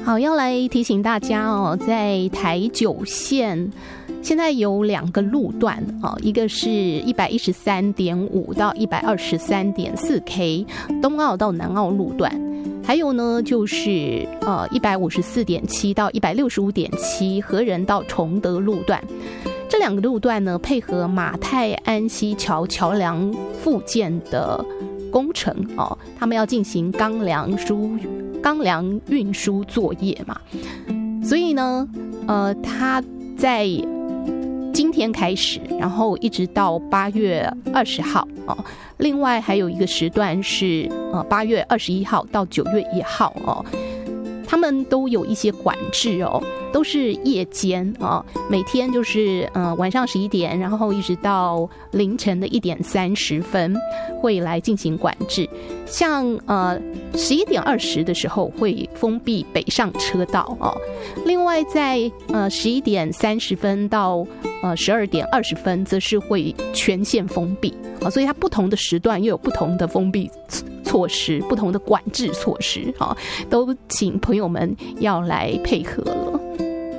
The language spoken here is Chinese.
好，要来提醒大家哦，在台九线现在有2个路段哦，一个是 113.5 到 123.4K 东澳到南澳路段，还有呢就是154.7 到 165.7 和仁到崇德路段。这2个路段呢，配合马太安溪桥桥梁复建的工程哦，他们要进行钢梁运输作业嘛，所以呢，他在今天开始，然后一直到8月20号哦。另外还有一个时段是8月21号到9月1号哦。他们都有一些管制哦，都是夜间啊，每天就是晚上11点，然后一直到凌晨的1点30分会来进行管制。像11点20的时候会封闭北上车道哦，另外在11点30分到12点20分则是会全线封闭啊，所以它不同的时段又有不同的封闭措施，不同的管制措施啊，都请朋友们要来配合了。